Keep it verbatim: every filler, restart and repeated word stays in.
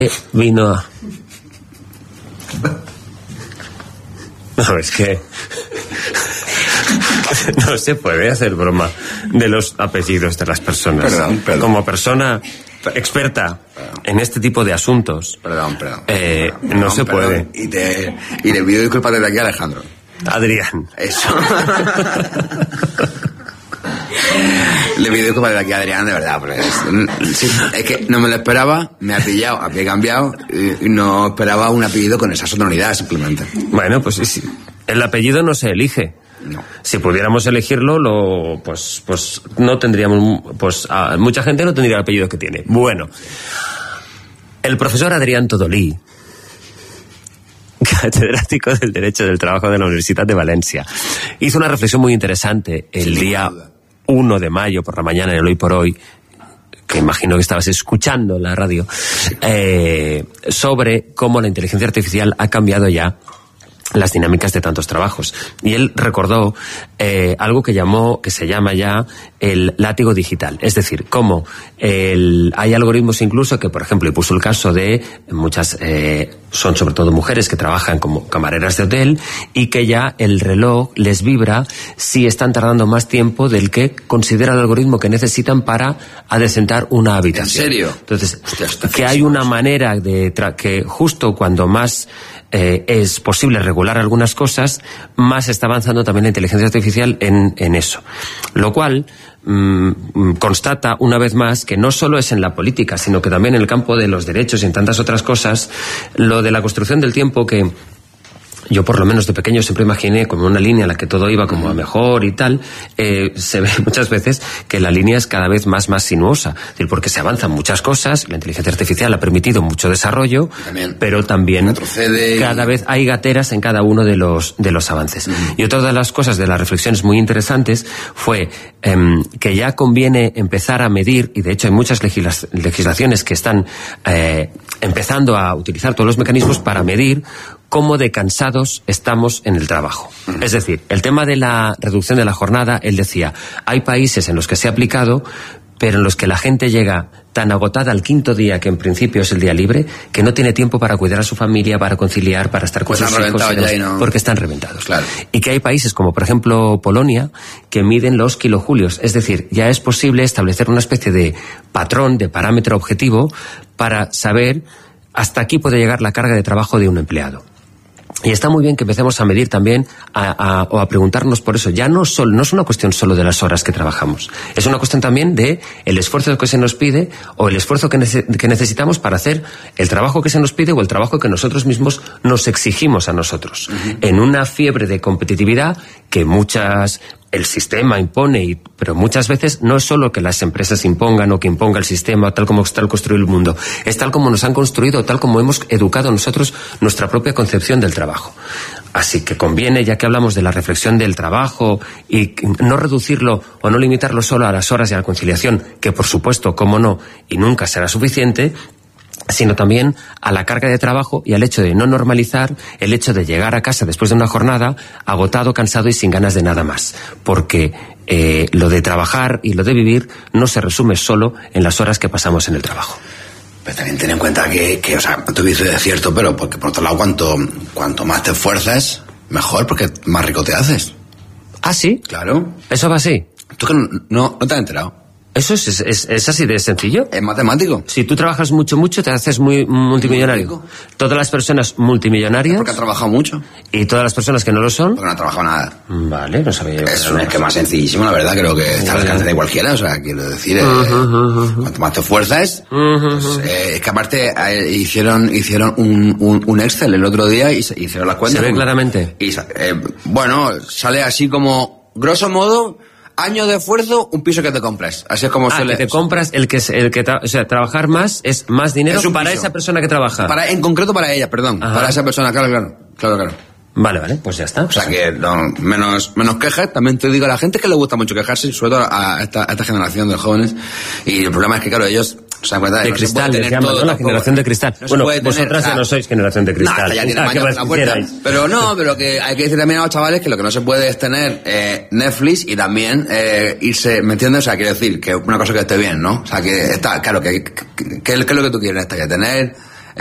vino a... No, es que... No se puede hacer broma de los apellidos de las personas. Perdón, perdón. Como persona experta en este tipo de asuntos, perdón, perdón, eh, perdón, no se perdón. puede. Y te y le pido disculpas desde aquí a Alejandro. Adrián. Eso. Le pido disculpas desde aquí a Adrián, de verdad, porque es, sí, es que no me lo esperaba, me ha pillado, había cambiado, y no esperaba un apellido con esa sonoridad, simplemente. Bueno, pues sí, el apellido no se elige. No. Si pudiéramos elegirlo, lo, pues, pues no tendríamos, pues a, mucha gente no tendría el apellido que tiene. Bueno, el profesor Adrián Todolí, catedrático del Derecho del Trabajo de la Universidad de Valencia, hizo una reflexión muy interesante el día uno de mayo por la mañana en el Hoy por Hoy, que imagino que estabas escuchando en la radio, eh, sobre cómo la inteligencia artificial ha cambiado ya las dinámicas de tantos trabajos. Y él recordó eh, algo que llamó, que se llama ya el látigo digital. Es decir, cómo el, hay algoritmos incluso que, por ejemplo, y puso el caso de muchas, eh, son sobre todo mujeres que trabajan como camareras de hotel y que ya el reloj les vibra si están tardando más tiempo del que considera el algoritmo que necesitan para adecentar una habitación. ¿En serio? Entonces, Hostia, que hay una manera de tra- que justo cuando más Eh, es posible regular algunas cosas, más está avanzando también la inteligencia artificial en, en eso. Lo cual mmm, constata una vez más que no solo es en la política, sino que también en el campo de los derechos y en tantas otras cosas, lo de la construcción del tiempo que yo por lo menos de pequeño siempre imaginé como una línea en la que todo iba como a mejor y tal, eh, se ve muchas veces que la línea es cada vez más, más sinuosa, es decir, porque se avanzan muchas cosas, la inteligencia artificial ha permitido mucho desarrollo, también, pero también retrocede cada y... vez hay gateras en cada uno de los, de los avances. Uh-huh. Y otra de las cosas, de las reflexiones muy interesantes, fue eh, que ya conviene empezar a medir, y de hecho hay muchas legisla- legislaciones que están eh, empezando a utilizar todos los mecanismos para medir cómo de cansados estamos en el trabajo. Uh-huh. Es decir, el tema de la reducción de la jornada, él decía, hay países en los que se ha aplicado, pero en los que la gente llega tan agotada al quinto día, que en principio es el día libre, que no tiene tiempo para cuidar a su familia, para conciliar, para estar con pues sus hijos, ya y no... porque están reventados. Claro. Y que hay países como, por ejemplo, Polonia, que miden los kilojulios. Es decir, ya es posible establecer una especie de patrón, de parámetro objetivo, para saber hasta aquí puede llegar la carga de trabajo de un empleado. Y está muy bien que empecemos a medir también a, a, o a preguntarnos por eso. Ya no, solo, no es una cuestión solo de las horas que trabajamos. Es una cuestión también de el esfuerzo que se nos pide o el esfuerzo que, nece, que necesitamos para hacer el trabajo que se nos pide o el trabajo que nosotros mismos nos exigimos a nosotros. Uh-huh. En una fiebre de competitividad que muchas... el sistema impone, y, pero muchas veces no es solo que las empresas impongan o que imponga el sistema tal como está construido el mundo, es tal como nos han construido, tal como hemos educado nosotros nuestra propia concepción del trabajo. Así que conviene, ya que hablamos de la reflexión del trabajo, y no reducirlo o no limitarlo solo a las horas y a la conciliación, que por supuesto, cómo no, y nunca será suficiente, sino también a la carga de trabajo y al hecho de no normalizar el hecho de llegar a casa después de una jornada agotado, cansado y sin ganas de nada más. Porque eh, lo de trabajar y lo de vivir no se resume solo en las horas que pasamos en el trabajo. Pero también ten en cuenta que, que o sea, tú dices es cierto, pero porque por otro lado, cuanto, cuanto más te esfuerzas, mejor, porque más rico te haces. ¿Ah, sí? Claro. ¿Eso va así? ¿Tú que no, no, no te has enterado? ¿Eso es, es, es así de sencillo? Es matemático. Si tú trabajas mucho, mucho, te haces muy multimillonario. Muy todas las personas multimillonarias... Es porque han trabajado mucho. ¿Y todas las personas que no lo son? Porque no han trabajado nada. Vale, no sabía yo. Es un esquema sencillísimo, la verdad, creo que está al alcance de cualquiera. O sea, quiero decir, eh, uh-huh, uh-huh. cuanto más te esfuerzas... Uh-huh. Pues, eh, es que aparte eh, hicieron hicieron un, un, un Excel el otro día y hicieron las cuentas. ¿Se ve claramente? Y, eh, bueno, sale así como, grosso modo... Año de esfuerzo, un piso que te compras. Así es como ah, suele... que te compras el que... El que tra... O sea, trabajar más es más dinero es para piso. Esa persona que trabaja. Para, en concreto para ella, perdón. Ajá. Para esa persona, claro, claro. Claro, claro. Vale, vale, pues ya está. O sea que no, menos, menos quejas. También te digo a la gente que le gusta mucho quejarse, sobre todo a esta, a esta generación de jóvenes. Y el problema es que, claro, ellos... O sea, de no cristal, les llaman, ¿no? La generación de cristal. No bueno, tener, vosotras ya no sois generación de cristal. No, ya tiene mañana en la puerta. Pero no, pero que hay que decir también a los chavales que lo que no se puede es tener eh, Netflix y también eh, irse, ¿me entiendes? O sea, quiero decir, que una cosa que esté bien, ¿no? O sea, que está, claro, que, que, que, que es lo que tú quieres, está, que tener...